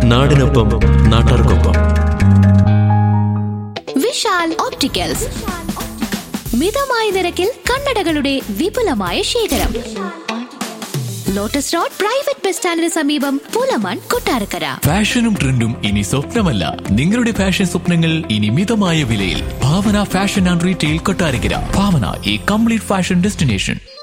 നാടിനൊപ്പം നാട്ടാർക്കൊപ്പം. വിശാൽ ഓപ്റ്റിക്കൽസ്, മിതമായ നിരക്കിൽ കണ്ണടകളുടെ വിപുലമായ ശേഖരം. ലോട്ടസ് റോഡ് പ്രൈവറ്റ് ബസ് സ്റ്റാൻഡിന് സമീപം, പുലമൺ, കൊട്ടാരക്കര. ഫാഷനും ട്രെൻഡും ഇനി സ്വപ്നമല്ല, നിങ്ങളുടെ ഫാഷൻ സ്വപ്നങ്ങൾ ഇനി മിതമായ വിലയിൽ. ഭാവന ഫാഷൻ ആൻഡ് റീറ്റെയിൽ, കൊട്ടാരക്കര. ഭാവന, ഈ കംപ്ലീറ്റ് ഫാഷൻ ഡെസ്റ്റിനേഷൻ.